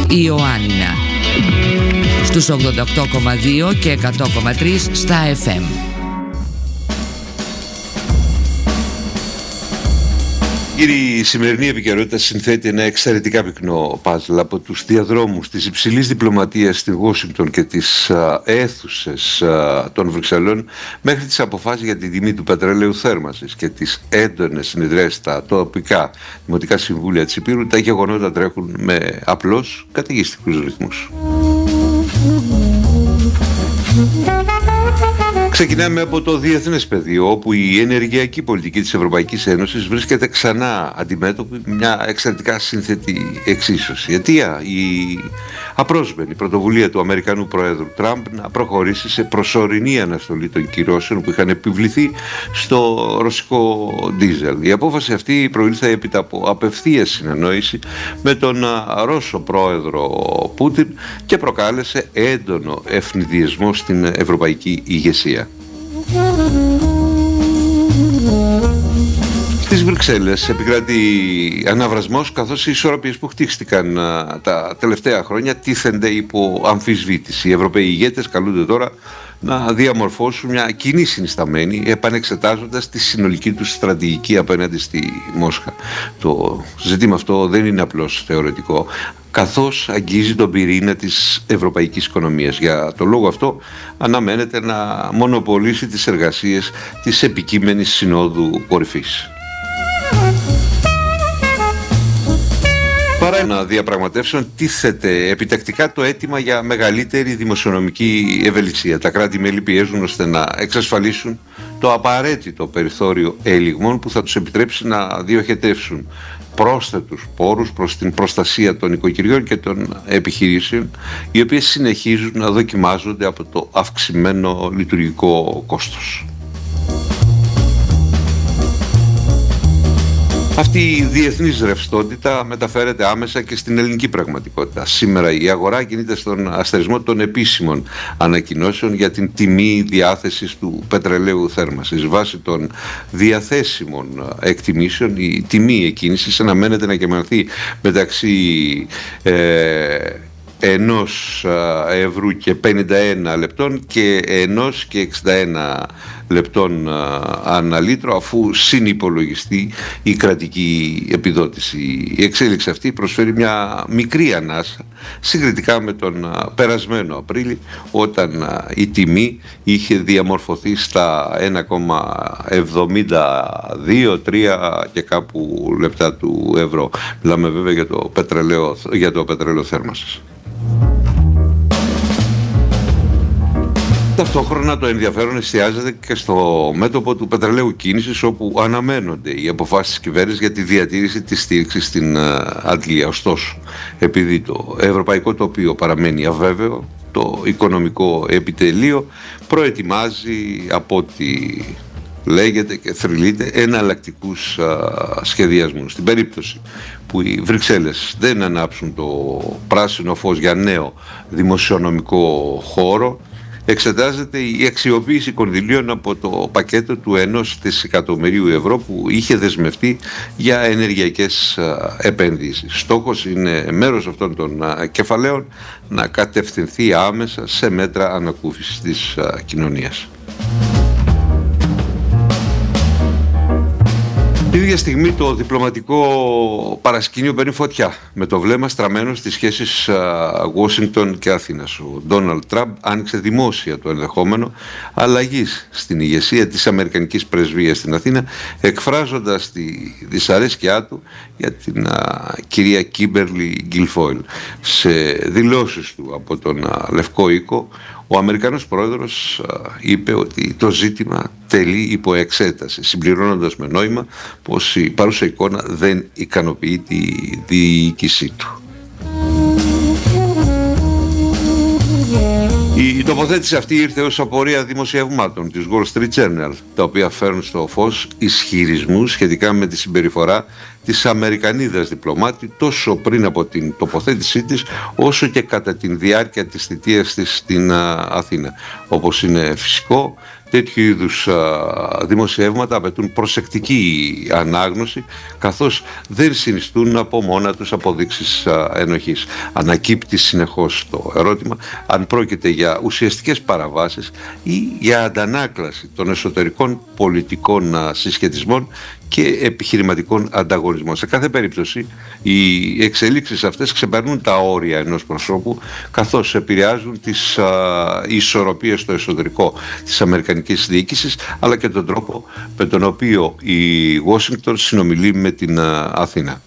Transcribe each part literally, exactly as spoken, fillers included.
Ιωάννινα. Στους ογδόντα οκτώ κόμμα δύο και εκατό κόμμα τρία στα εφ εμ. Η σημερινή επικαιρότητα συνθέτει ένα εξαιρετικά πυκνό παζλ από τους διαδρόμους της υψηλής διπλωματίας στη Washington και τις αίθουσες των Βρυξελών μέχρι τις αποφάσεις για την τιμή του πετρελαίου θέρμανσης και τις έντονες συνεδριάσεις στα τοπικά δημοτικά συμβούλια της Υπήρου. Τα γεγονότα τρέχουν με απλώς καταιγιστικούς ρυθμούς. Ξεκινάμε από το διεθνές πεδίο, όπου η ενεργειακή πολιτική της Ευρωπαϊκής Ένωσης βρίσκεται ξανά αντιμέτωπη με μια εξαιρετικά σύνθετη εξίσωση. Αιτία η απρόσμενη πρωτοβουλία του Αμερικανού Προέδρου Τραμπ να προχωρήσει σε προσωρινή αναστολή των κυρώσεων που είχαν επιβληθεί στο ρωσικό ντίζελ. Η απόφαση αυτή προήλθε έπειτα από απευθείας συνεννόηση με τον Ρώσο Πρόεδρο Πούτιν και προκάλεσε έντονο ευνηδιασμό στην ευρωπαϊκή ηγεσία. Στις Βρυξέλλες επικρατεί αναβρασμός, καθώς οι ισορροπίες που χτίστηκαν τα τελευταία χρόνια τίθενται υπό αμφισβήτηση. Οι Ευρωπαίοι ηγέτες καλούνται τώρα να διαμορφώσουν μια κοινή συνισταμένη, επανεξετάζοντας τη συνολική τους στρατηγική απέναντι στη Μόσχα. Το ζήτημα αυτό δεν είναι απλώς θεωρητικό, καθώς αγγίζει τον πυρήνα της ευρωπαϊκής οικονομίας. Για τον λόγο αυτό αναμένεται να μονοπολίσει τις εργασίες της επικείμενης Συνόδου Κορυφής. Παρά να διαπραγματεύσεων, τίθεται επιτακτικά το αίτημα για μεγαλύτερη δημοσιονομική ευελιξία. Τα κράτη-μέλη πιέζουν ώστε να εξασφαλίσουν το απαραίτητο περιθώριο έλιγμων που θα τους επιτρέψει να διοχετεύσουν πρόσθετους πόρους προς την προστασία των οικοκυριών και των επιχειρήσεων, οι οποίες συνεχίζουν να δοκιμάζονται από το αυξημένο λειτουργικό κόστος. Αυτή η διεθνής ρευστότητα μεταφέρεται άμεσα και στην ελληνική πραγματικότητα. Σήμερα η αγορά κινείται στον αστερισμό των επίσημων ανακοινώσεων για την τιμή διάθεσης του πετρελαίου θέρμανσης. Βάσει των διαθέσιμων εκτιμήσεων, η τιμή εκκίνησης αναμένεται να κυμανθεί μεταξύ ε, ενός ευρώ και πενήντα ένα λεπτών και ενός και εξήντα ένα λεπτών ανά λίτρο, αφού συνυπολογιστεί η κρατική επιδότηση. Η εξέλιξη αυτή προσφέρει μια μικρή ανάσα συγκριτικά με τον περασμένο Απρίλη, όταν η τιμή είχε διαμορφωθεί στα ένα κόμμα εβδομήντα δύο τρία και κάπου λεπτά του ευρώ. Μιλάμε βέβαια για το πετρελαίο, για το πετρέλαιο θέρμανσης. Ταυτόχρονα το ενδιαφέρον εστιάζεται και στο μέτωπο του πετρελαίου κίνησης, όπου αναμένονται οι αποφάσεις της κυβέρνησης για τη διατήρηση της στήριξης στην Αγγλία. Ωστόσο, επειδή το ευρωπαϊκό τοπίο παραμένει αβέβαιο, το οικονομικό επιτελείο προετοιμάζει, από ό,τι λέγεται και θρυλείται, εναλλακτικούς σχεδιασμούς. Στην περίπτωση που οι Βρυξέλλες δεν ανάψουν το πράσινο φως για νέο δημοσιονομικό χώρο, εξετάζεται η αξιοποίηση κονδυλίων από το πακέτο του ενός δισεκατομμυρίου ευρώ που είχε δεσμευτεί για ενεργειακές επενδύσεις. Στόχος είναι μέρος αυτών των κεφαλαίων να κατευθυνθεί άμεσα σε μέτρα ανακούφισης της κοινωνίας. Την ίδια στιγμή το διπλωματικό παρασκήνιο παίρνει φωτιά, με το βλέμμα στραμμένο στις σχέσεις Washington και Αθήνας. Ο Ντόναλντ Τραμπ άνοιξε δημόσια το ενδεχόμενο αλλαγής στην ηγεσία της Αμερικανικής Πρεσβείας στην Αθήνα, εκφράζοντας τη δυσαρέσκειά του για την α, κυρία Κίμπερλι Γκιλφόιλ. Σε δηλώσεις του από τον α, Λευκό Οίκο, ο Αμερικανός πρόεδρος είπε ότι το ζήτημα τελεί υπό εξέταση, συμπληρώνοντας με νόημα πως η παρούσα εικόνα δεν ικανοποιεί τη διοίκησή του. Η τοποθέτηση αυτή ήρθε ως απορία δημοσιευμάτων της Wall Street Journal, τα οποία φέρνουν στο φως ισχυρισμούς σχετικά με τη συμπεριφορά της Αμερικανίδας διπλωμάτη τόσο πριν από την τοποθέτησή της, όσο και κατά την διάρκεια της θητείας της στην Αθήνα. Όπως είναι φυσικό, Τέτοιου είδους δημοσιεύματα απαιτούν προσεκτική ανάγνωση, καθώς δεν συνιστούν από μόνα τους αποδείξεις ενοχής. Ανακύπτει συνεχώς το ερώτημα αν πρόκειται για ουσιαστικές παραβάσεις ή για αντανάκλαση των εσωτερικών πολιτικών συσχετισμών και επιχειρηματικών ανταγωνισμών. Σε κάθε περίπτωση οι εξελίξεις αυτές ξεπερνούν τα όρια ενός προσώπου, καθώς επηρεάζουν τις α, ισορροπίες στο εσωτερικό της αμερικανικής διοίκησης, αλλά και τον τρόπο με τον οποίο η Ουάσιγκτον συνομιλεί με την α, Αθήνα.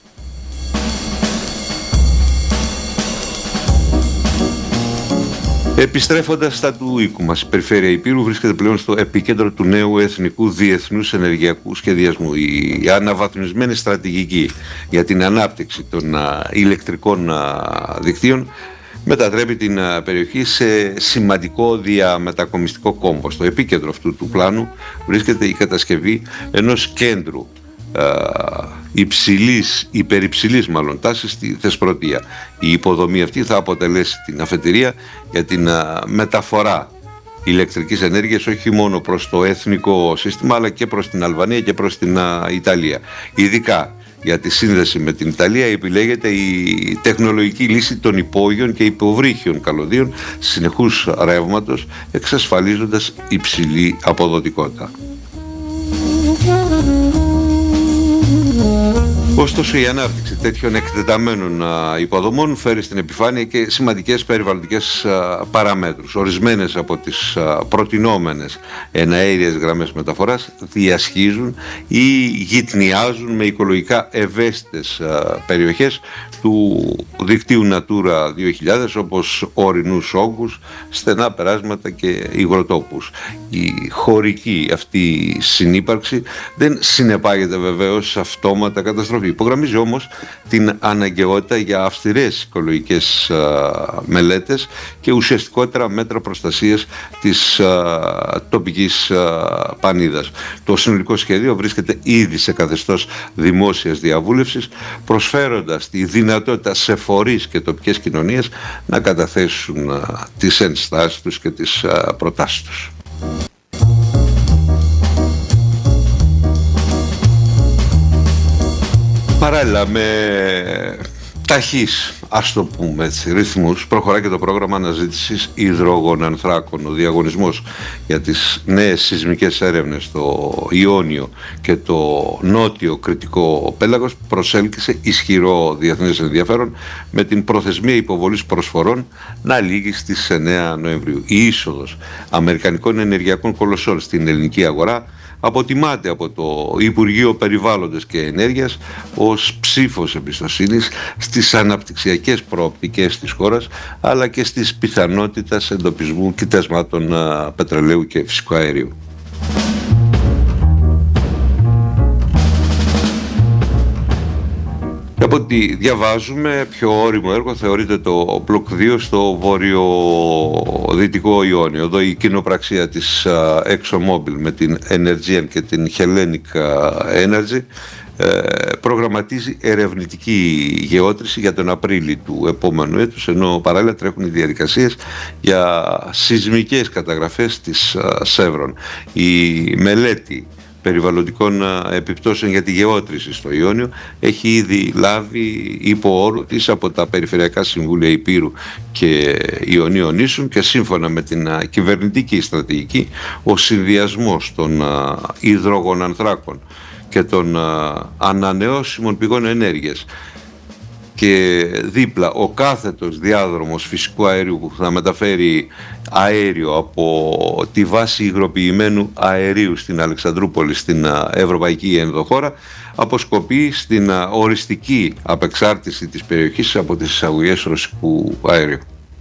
Επιστρέφοντας στα του οίκου μας, η περιφέρεια Ηπείρου βρίσκεται πλέον στο επίκεντρο του νέου εθνικού διεθνούς ενεργειακού σχεδιασμού. Η αναβαθμισμένη στρατηγική για την ανάπτυξη των α, ηλεκτρικών α, δικτύων μετατρέπει την α, περιοχή σε σημαντικό διαμετακομιστικό κόμβο. Στο επίκεντρο αυτού του πλάνου βρίσκεται η κατασκευή ενός κέντρου υψηλής, υπερυψηλής μάλλον τάσης στη Θεσπρωτεία. Η υποδομή αυτή θα αποτελέσει την αφετηρία για την α, μεταφορά ηλεκτρικής ενέργειας όχι μόνο προς το εθνικό σύστημα, αλλά και προς την Αλβανία και προς την α, Ιταλία. Ειδικά για τη σύνδεση με την Ιταλία επιλέγεται η τεχνολογική λύση των υπόγειων και υποβρύχιων καλωδίων συνεχούς ρεύματος, εξασφαλίζοντας υψηλή αποδοτικότητα. Ωστόσο, η ανάπτυξη τέτοιων εκτεταμένων υποδομών φέρει στην επιφάνεια και σημαντικές περιβαλλοντικές παραμέτρους. Ορισμένες από τις προτινόμενες εναέριες γραμμές μεταφοράς διασχίζουν ή γυτνιάζουν με οικολογικά ευαίσθητες περιοχές του δικτύου Natura δύο χιλιάδες, όπως ορεινούς όγκους, στενά περάσματα και υγροτόπους. Η χωρική αυτή συνύπαρξη δεν συνεπάγεται βεβαίως αυτόματα καταστροφή. Υπογραμμίζει όμως την αναγκαιότητα για αυστηρές οικολογικές α, μελέτες και ουσιαστικότερα μέτρα προστασίας της α, τοπικής α, πανίδας. Το συνολικό σχέδιο βρίσκεται ήδη σε καθεστώς δημόσιας διαβούλευσης, προσφέροντας τη δυνατότητα σε φορείς και τοπικές κοινωνίες να καταθέσουν α, τις ενστάσεις τους και τις α, προτάσεις τους. Παράλληλα με ταχύς, ας το πούμε έτσι, ρυθμούς, προχωρά και το πρόγραμμα αναζήτησης υδρογονανθράκων. Ο διαγωνισμός για τις νέες σεισμικές έρευνες στο Ιόνιο και το νότιο Κρητικό πέλαγος προσέλκυσε ισχυρό διεθνές ενδιαφέρον, με την προθεσμία υποβολής προσφορών να λήγει στις εννέα Νοεμβρίου. Η είσοδος αμερικανικών ενεργειακών κολοσσών στην ελληνική αγορά αποτιμάται από το Υπουργείο Περιβάλλοντος και Ενέργειας ως ψήφος εμπιστοσύνης στις αναπτυξιακές προοπτικές της χώρας, αλλά και στις πιθανότητες εντοπισμού κοιτασμάτων πετρελαίου και φυσικού αερίου. Από ό,τι διαβάζουμε, πιο όριμο έργο θεωρείται το μπλοκ δύο στο βορειοδυτικό Ιόνιο. Εδώ η κοινοπραξία της ExxonMobil με την Energean και την Hellenic Energy προγραμματίζει ερευνητική γεώτρηση για τον Απρίλιο του επόμενου έτους, ενώ παράλληλα τρέχουν οι διαδικασίες για σεισμικές καταγραφές της Σεύρον. Η μελέτη περιβαλλοντικών επιπτώσεων για τη γεώτρηση στο Ιόνιο έχει ήδη λάβει υπό όρο της από τα Περιφερειακά Συμβούλια Ηπείρου και Ιωνίων Νήσων, και σύμφωνα με την κυβερνητική στρατηγική, ο συνδυασμός των υδρογονανθράκων και των ανανεώσιμων πηγών ενέργειας και δίπλα ο κάθετος διάδρομος φυσικού αερίου που θα μεταφέρει αέριο από τη βάση υγροποιημένου αερίου στην Αλεξανδρούπολη στην Ευρωπαϊκή Ενδοχώρα αποσκοπεί στην οριστική απεξάρτηση της περιοχής από τις εισαγωγές ρωσικού αερίου.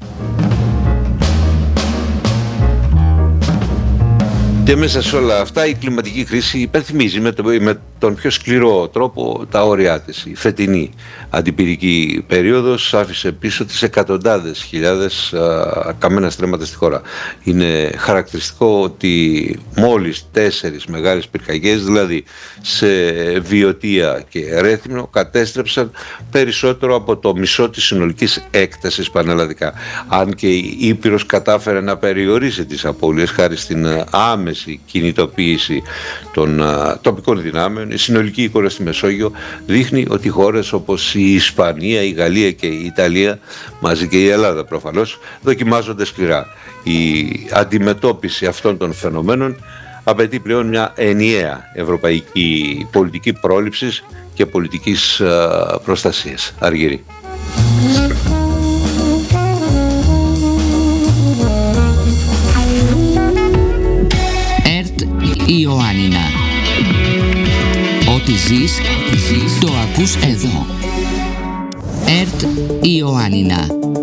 Και μέσα σε όλα αυτά η κλιματική κρίση υπενθυμίζει με, το, με τον πιο σκληρό τρόπο τα όρια της. Η φετινή αντιπυρική περίοδος άφησε πίσω τις εκατοντάδες χιλιάδες α, καμένα στρέμματα στη χώρα. Είναι χαρακτηριστικό ότι μόλις τέσσερις μεγάλες πυρκαγιές, δηλαδή σε Βιωτία και Ρέθυμνο, κατέστρεψαν περισσότερο από το μισό της συνολικής έκτασης πανελλαδικά. Αν και η Ήπειρος κατάφερε να περιορίσει τις απώλειες χάρη στην άμεση άμεση κινητοποίηση των α, τοπικών δυνάμεων. Η συνολική εικόνα στη Μεσόγειο δείχνει ότι χώρες όπως η Ισπανία, η Γαλλία και η Ιταλία, μαζί και η Ελλάδα προφανώς, δοκιμάζονται σκληρά. Η αντιμετώπιση αυτών των φαινομένων απαιτεί πλέον μια ενιαία ευρωπαϊκή πολιτική πρόληψης και πολιτικής α, προστασίας. Αργύρη. ΕΡΤ Ιωάννινα. Ό,τι ζεις, το ακούς εδώ. ΕΡΤ Ιωάννινα.